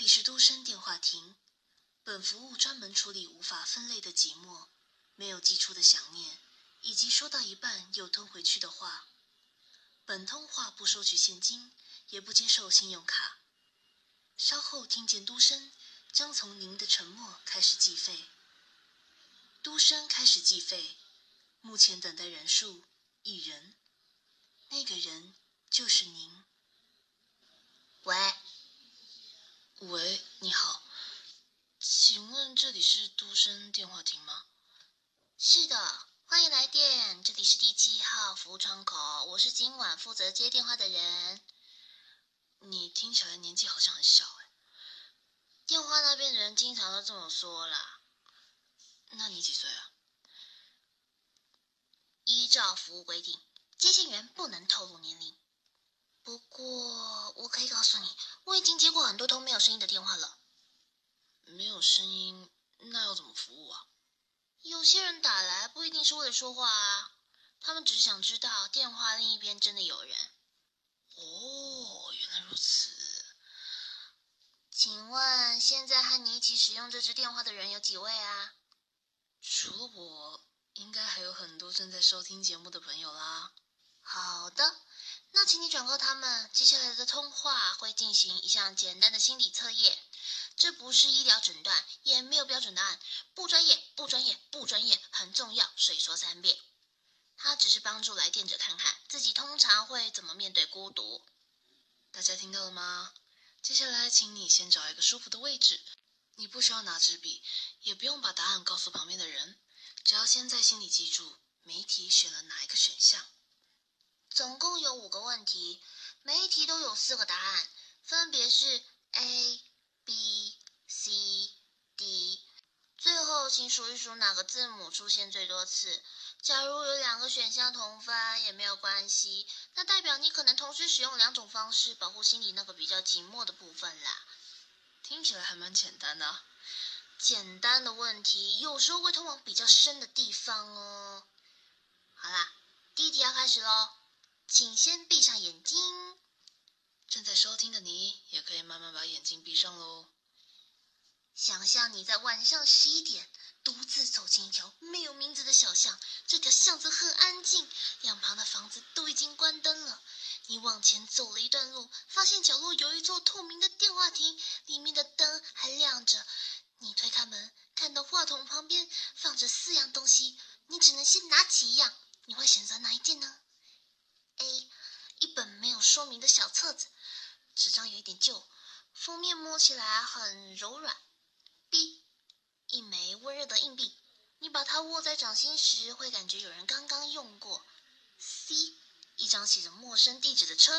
里是都声电话亭，本服务专门处理无法分类的寂寞，没有寄出的想念，以及说到一半又吞回去的话。本通话不收取现金，也不接受信用卡。稍后听见都声，将从您的沉默开始计费。都声开始计费，目前等待人数1人，那个人就是您。喂，你好，请问这里是都声电话亭吗？ 是的，欢迎来电，这里是第7号服务窗口，我是今晚负责接电话的人。 你听起来年纪好像很小哎。 电话那边的人经常都这么说啦。 那你几岁啊？ 依照服务规定，接线员不能透露年龄。不过，我可以告诉你，我已经接过很多通没有声音的电话了。 没有声音，那要怎么服务啊？ 有些人打来不一定是为了说话啊，他们只是想知道电话另一边真的有人。 哦，原来如此。 请问现在和你一起使用这支电话的人有几位啊？ 除了我，应该还有很多正在收听节目的朋友啦。 好的，那请你转告他们，接下来的通话会进行一项简单的心理测验。这不是医疗诊断，也没有标准答案，不专业，不专业，不专业，很重要，水说3遍。它只是帮助来电者看看自己通常会怎么面对孤独。 大家听到了吗？接下来请你先找一个舒服的位置，你不需要拿纸笔，也不用把答案告诉旁边的人，只要先在心里记住每一题选了哪一个选项。 总共有5个问题，每一题都有4个答案，分别是 A、B、C、D。最后请数一数哪个字母出现最多次。假如有2个选项同分也没有关系，那代表你可能同时使用2种方式保护心里那个比较寂寞的部分啦。 听起来还蛮简单的啊。 简单的问题有时候会通往比较深的地方哦。好啦，第一题要开始咯，请先闭上眼睛。 正在收听的你也可以慢慢把眼睛闭上咯。 想象你在晚上11点独自走进一条没有名字的小巷，这条巷子很安静，两旁的房子都已经关灯了。你往前走了一段路，发现角落有一座透明的电话亭，里面的灯还亮着。你推开门，看到话筒旁边放着4样东西，你只能先拿起一样，你会选择哪一件呢？ A. 一本没有说明的小册子，纸张有一点旧，封面摸起来很柔软。B. 一枚温热的硬币，你把它握在掌心时会感觉有人刚刚用过。C. 一张写着陌生地址的车